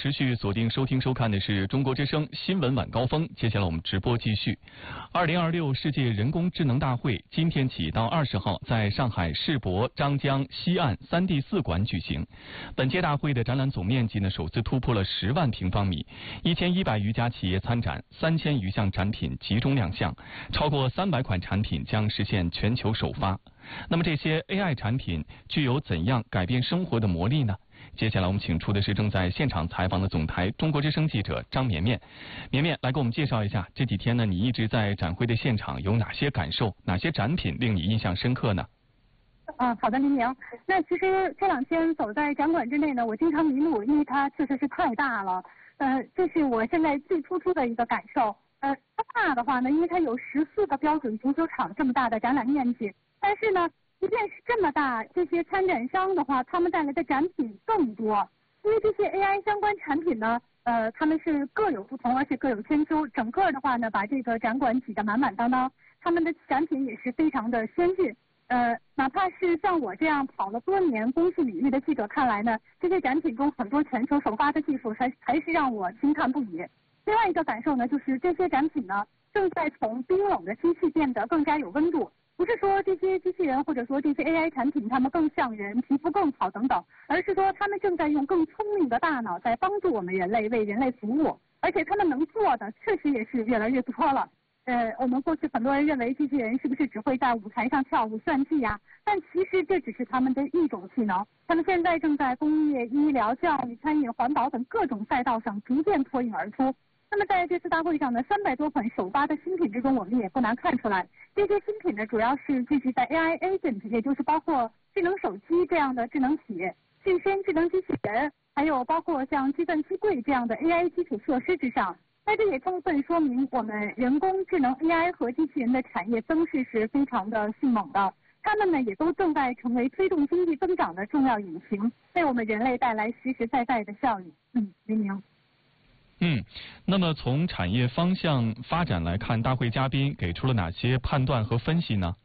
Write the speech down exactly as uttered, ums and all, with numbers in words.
持续锁定收听收看的是中国之声新闻晚高峰。接下来我们直播继续。二零二六世界人工智能大会今天起到二十号在上海世博张江西岸三 D 四馆举行。本届大会的展览总面积呢首次突破了十万平方米，一千一百余家企业参展，三千余项产品集中亮相，超过三百款产品将实现全球首发。那么这些 A I 产品具有怎样改变生活的魔力呢？接下来我们请出的是正在现场采访的总台中国之声记者张绵绵。绵绵来给我们介绍一下，这几天呢你一直在展会的现场，有哪些感受，哪些展品令你印象深刻呢？ 啊，好的，林明。那其实这两天走在展馆之内呢，我经常迷路，因为它确实是太大了。呃，这是我现在最突出的一个感受。呃，它大的话呢，因为它有十四个标准足球场这么大的展览面积，但是呢，即便是这么大，这些参展商的话，他们带来的展品更多。因为这些 A I 相关产品呢，呃，他们是各有不同，而且各有千秋。整个的话呢，把这个展馆挤得满满当当。他们的展品也是非常的先进。呃，哪怕是像我这样跑了多年工信领域的记者看来呢，这些展品中很多全球首发的技术还还是让我惊叹不已。另外一个感受呢，就是这些展品呢，正在从冰冷的机器变得更加有温度。不是说这些机器人或者说这些 A I 产品它们更像人，皮肤更好等等，而是说他们正在用更聪明的大脑在帮助我们人类为人类服务，而且他们能做的确实也是越来越多了。呃，我们过去很多人认为机器人是不是只会在舞台上跳舞炫技呀？但其实这只是他们的一种技能，他们现在正在工业、医疗、教育、餐饮、环保等各种赛道上逐渐脱颖而出。那么在这次大会上呢，三百多款首发的新品之中，我们也不难看出来，这些新品呢主要是聚集在 A I agent， 也就是包括智能手机这样的智能体、讯先智能机器人，还有包括像计算机柜这样的 A I 基础设施之上。那这也充分说明我们人工智能 A I 和机器人的产业增势是非常的迅猛的，它们呢也都正在成为推动经济增长的重要引擎，为我们人类带来实实在在的效益。嗯，林明。 嗯，那么从产业方向发展来看，大会嘉宾给出了哪些判断和分析呢？